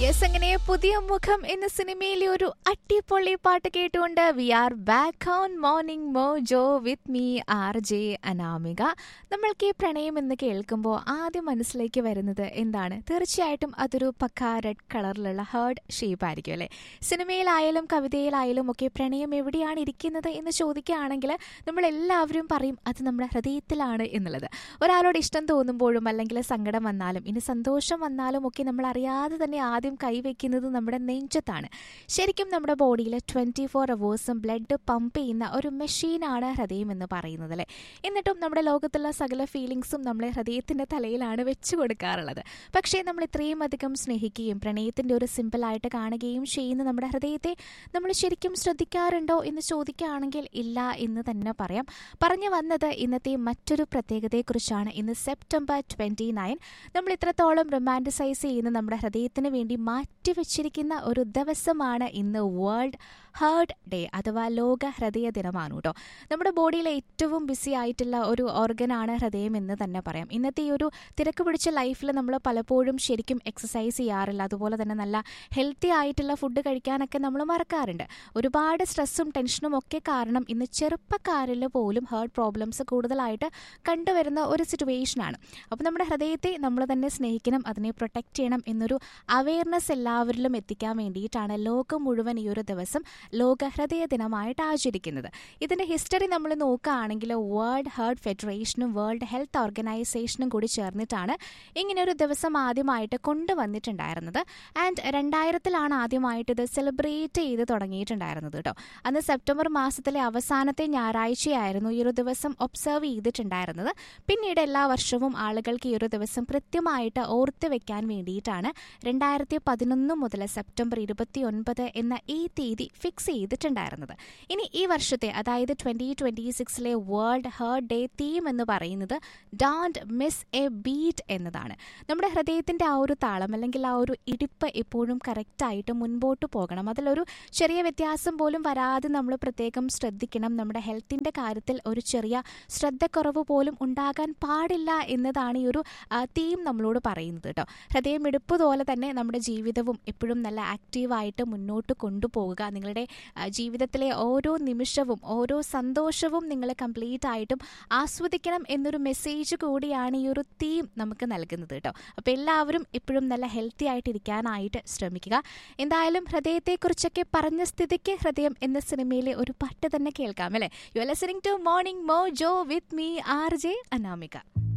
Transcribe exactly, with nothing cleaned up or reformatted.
Yes, അങ്ങനെ പുതിയ മുഖം എന്ന സിനിമയിലെ ഒരു അടിപൊളി പാട്ട് കേട്ടുകൊണ്ട് V are back on morning mojo with me R J Anamika. നമ്മൾക്ക് ഈ പ്രണയം എന്ന് കേൾക്കുമ്പോൾ ആദ്യം മനസ്സിലേക്ക് വരുന്നത് എന്താണ്? തീർച്ചയായിട്ടും അതൊരു പക്ക റെഡ് കളറിലുള്ള ഹേർഡ് ഷേപ്പ് ആയിരിക്കും അല്ലേ? സിനിമയിലായാലും കവിതയിലായാലും ഒക്കെ പ്രണയം എവിടെയാണ് ഇരിക്കുന്നത് എന്ന് ചോദിക്കുകയാണെങ്കിൽ നമ്മൾ എല്ലാവരും പറയും അത് നമ്മുടെ ഹൃദയത്തിലാണ് എന്നുള്ളത്. ഒരാളോട് ഇഷ്ടം തോന്നുമ്പോഴും അല്ലെങ്കിൽ സങ്കടം വന്നാലും ഇനി സന്തോഷം വന്നാലും ഒക്കെ നമ്മൾ അറിയാതെ തന്നെ ആദ്യം കൈവയ്ക്കുന്നത് നമ്മുടെ നെഞ്ചത്താണ്. ശരിക്കും നമ്മുടെ ബോഡിയിൽ ട്വൻറ്റി ഫോർ അവേഴ്സും ബ്ലഡ് പമ്പ് ചെയ്യുന്ന ഒരു മെഷീനാണ് ഹൃദയം എന്ന് പറയുന്നത് അല്ലേ? എന്നിട്ടും നമ്മുടെ ലോകത്തുള്ള സകല ഫീലിങ്സും നമ്മളെ ഹൃദയത്തിൻ്റെ തലയിലാണ് വെച്ചു കൊടുക്കാറുള്ളത്. പക്ഷേ നമ്മൾ ഇത്രയും അധികം സ്നേഹിക്കുകയും പ്രണയത്തിൻ്റെ ഒരു സിമ്പിളായിട്ട് കാണുകയും ചെയ്യുന്ന നമ്മുടെ ഹൃദയത്തെ നമ്മൾ ശരിക്കും ശ്രദ്ധിക്കാറുണ്ടോ എന്ന് ചോദിക്കുകയാണെങ്കിൽ ഇല്ല എന്ന് തന്നെ പറയാം. പറഞ്ഞു വന്നത് ഇന്നത്തെ മറ്റൊരു പ്രത്യേകതയെക്കുറിച്ചാണ്. ഇന്ന് സെപ്റ്റംബർ ട്വൻറ്റി നയൻ നമ്മൾ ഇത്രത്തോളം റൊമാൻറ്റിസൈസ് ചെയ്യുന്ന നമ്മുടെ ഹൃദയത്തിന് വേണ്ടി മാറ്റിവെച്ചിരിക്കുന്ന ഒരു ദിവസമാണ് ഇന്ന്. വേൾഡ് ഹാർട്ട് ഡേ അഥവാ ലോക ഹൃദയ ദിനമാണ് കേട്ടോ. നമ്മുടെ ബോഡിയിലെ ഏറ്റവും ബിസി ആയിട്ടുള്ള ഒരു ഓർഗനാണ് ഹൃദയം എന്ന് തന്നെ പറയാം. ഇന്നത്തെ ഈ ഒരു തിരക്ക് പിടിച്ച ലൈഫിൽ നമ്മൾ പലപ്പോഴും ശരിക്കും എക്സസൈസ് ചെയ്യാറില്ല. അതുപോലെ തന്നെ നല്ല ഹെൽത്തി ആയിട്ടുള്ള ഫുഡ് കഴിക്കാനൊക്കെ നമ്മൾ മറക്കാറുണ്ട്. ഒരുപാട് സ്ട്രെസ്സും ടെൻഷനും ഒക്കെ കാരണം ഇന്ന് ചെറുപ്പക്കാരിൽ പോലും ഹാർട്ട് പ്രോബ്ലംസ് കൂടുതലായിട്ട് കണ്ടുവരുന്ന ഒരു സിറ്റുവേഷനാണ്. അപ്പോൾ നമ്മുടെ ഹൃദയത്തെ നമ്മൾ തന്നെ സ്നേഹിക്കണം, അതിനെ പ്രൊട്ടക്റ്റ് ചെയ്യണം എന്നൊരു അവയർനെസ് എല്ലാവരിലും എത്തിക്കാൻ വേണ്ടിയിട്ടാണ് ലോകം മുഴുവൻ ഈ ഒരു ദിവസം ലോക ഹൃദയ ദിനമായിട്ട് ആചരിക്കുന്നത്. ഇതിൻ്റെ ഹിസ്റ്ററി നമ്മൾ നോക്കുകയാണെങ്കിൽ വേൾഡ് ഹാർട്ട് ഫെഡറേഷനും വേൾഡ് ഹെൽത്ത് ഓർഗനൈസേഷനും കൂടി ചേർന്നിട്ടാണ് ഇങ്ങനെയൊരു ദിവസം ആദ്യമായിട്ട് കൊണ്ടുവന്നിട്ടുണ്ടായിരുന്നത്. ആൻഡ് രണ്ടായിരത്തിലാണ് ആദ്യമായിട്ട് ഇത് സെലിബ്രേറ്റ് ചെയ്ത് തുടങ്ങിയിട്ടുണ്ടായിരുന്നത് കേട്ടോ. അന്ന് സെപ്റ്റംബർ മാസത്തിലെ അവസാനത്തെ ഞായറാഴ്ചയായിരുന്നു ഈ ഒരു ദിവസം ഒബ്സർവ് ചെയ്തിട്ടുണ്ടായിരുന്നത്. പിന്നീട് എല്ലാ വർഷവും ആളുകൾക്ക് ഈ ഒരു ദിവസം കൃത്യമായിട്ട് ഓർത്ത് വെക്കാൻ വേണ്ടിയിട്ടാണ് രണ്ടായിരത്തി പതിനൊന്ന് മുതൽ സെപ്റ്റംബർ ഇരുപത്തി ഒൻപത് എന്ന ഈ തീയതി ഫിക്സ് ചെയ്തിട്ടുണ്ടായിരുന്നത്. ഇനി ഈ വർഷത്തെ അതായത് twenty twenty സിക്സിലെ world heart day theme എന്ന് പറയുന്നത് ഡോണ്ട് മിസ് എ ബീറ്റ് എന്നതാണ്. നമ്മുടെ ഹൃദയത്തിൻ്റെ ആ ഒരു താളം അല്ലെങ്കിൽ ആ ഒരു ഇടിപ്പ് എപ്പോഴും കറക്റ്റായിട്ട് മുൻപോട്ട് പോകണം. അതിലൊരു ചെറിയ വ്യത്യാസം പോലും വരാതെ നമ്മൾ പ്രത്യേകം ശ്രദ്ധിക്കണം. നമ്മുടെ ഹെൽത്തിൻ്റെ കാര്യത്തിൽ ഒരു ചെറിയ ശ്രദ്ധക്കുറവ് പോലും ഉണ്ടാകാൻ പാടില്ല എന്നതാണ് ഈ ഒരു തീം നമ്മളോട് പറയുന്നത് കേട്ടോ. ഹൃദയമിടിപ്പ് പോലെ തന്നെ നമ്മുടെ ജീവിതവും എപ്പോഴും നല്ല ആക്റ്റീവായിട്ട് മുന്നോട്ട് കൊണ്ടുപോകുക. നിങ്ങളുടെ ജീവിതത്തിലെ ഓരോ നിമിഷവും ഓരോ സന്തോഷവും നിങ്ങൾ കംപ്ലീറ്റ് ആയിട്ടും ആസ്വദിക്കണം എന്നൊരു മെസ്സേജ് കൂടിയാണ് ഈ ഒരു തീം നമുക്ക് നൽകുന്നത് കേട്ടോ. അപ്പോൾ എല്ലാവരും എപ്പോഴും നല്ല ഹെൽത്തി ആയിട്ടിരിക്കാനായിട്ട് ശ്രമിക്കുക. എന്തായാലും ഹൃദയത്തെക്കുറിച്ചൊക്കെ പറഞ്ഞ സ്ഥിതിക്ക് ഹൃദയം എന്ന സിനിമയിലെ ഒരു പാട്ട് തന്നെ കേൾക്കാം അല്ലേ? You are listening to morning mojo with me R J Anamika.